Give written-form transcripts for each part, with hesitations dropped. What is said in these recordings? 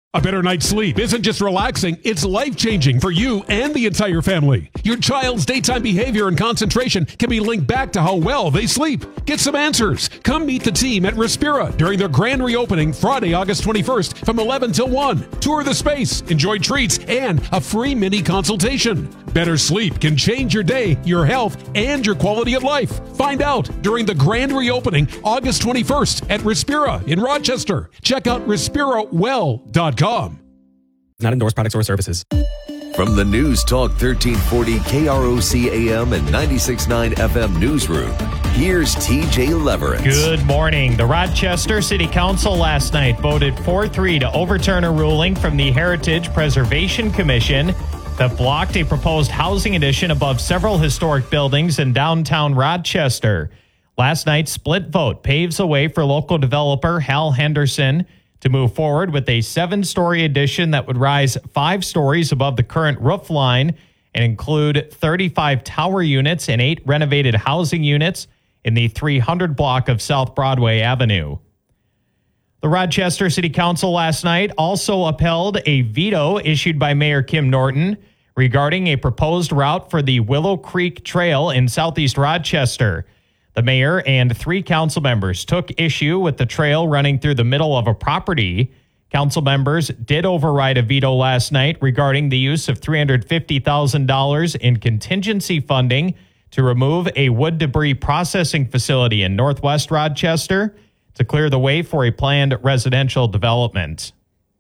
A better night's sleep isn't just relaxing, it's life-changing for you and the entire family. Your child's daytime behavior and concentration can be linked back to how well they sleep. Get some answers. Come meet the team at Respira during their grand reopening Friday, August 21st from 11 till 1. Tour the space, enjoy treats, and a free mini consultation. Better sleep can change your day, your health, and your quality of life. Find out during the grand reopening August 21st at Respira in Rochester. Check out respirawell.com. Not endorsed products or services. From the News Talk 1340 KROC AM and 96.9 FM newsroom, here's TJ Leverett. Good morning. The Rochester City Council last night voted 4-3 to overturn a ruling from the Heritage Preservation Commission that blocked a proposed housing addition above several historic buildings in downtown Rochester. Last night's split vote paves the way for local developer Hal Henderson to move forward with a 7-story addition that would rise 5 stories above the current roof line and include 35 tower units and 8 renovated housing units in the 300 block of South Broadway Avenue. The Rochester City Council last night also upheld a veto issued by Mayor Kim Norton regarding a proposed route for the Willow Creek Trail in southeast Rochester. The mayor and 3 council members took issue with the trail running through the middle of a property. Council members did override a veto last night regarding the use of $350,000 in contingency funding to remove a wood debris processing facility in northwest Rochester to clear the way for a planned residential development.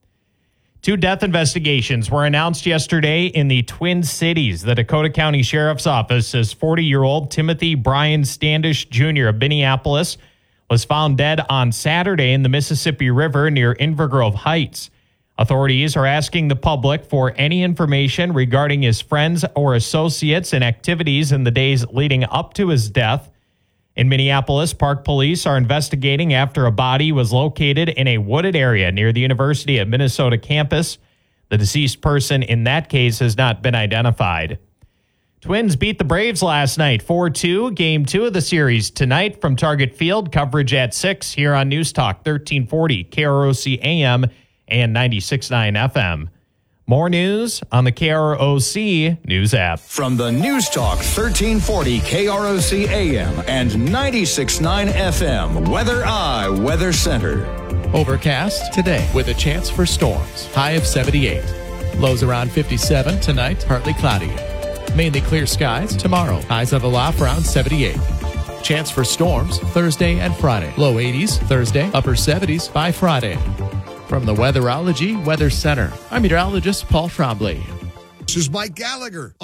2 death investigations were announced yesterday in the Twin Cities. The Dakota County Sheriff's Office says 40-year-old Timothy Brian Standish Jr. of Minneapolis was found dead on Saturday in the Mississippi River near Invergrove Heights. Authorities are asking the public for any information regarding his friends or associates and activities in the days leading up to his death. In Minneapolis, Park Police are investigating after a body was located in a wooded area near the University of Minnesota campus. The deceased person in that case has not been identified. Twins beat the Braves last night 4-2. Game 2 of the series tonight from Target Field. Coverage at 6 here on News Talk 1340 KROC AM and 96.9 FM. More news on the KROC News app. From the News Talk 1340 KROC AM and 96.9 FM Weather Eye Weather Center. Overcast today with a chance for storms. High of 78. Lows around 57 tonight, partly cloudy. Mainly clear skies tomorrow. Highs of a low around 78. Chance for storms Thursday and Friday. Low 80s Thursday, upper 70s by Friday. From the Weatherology Weather Center, I'm meteorologist Paul Trombley. This is Mike Gallagher.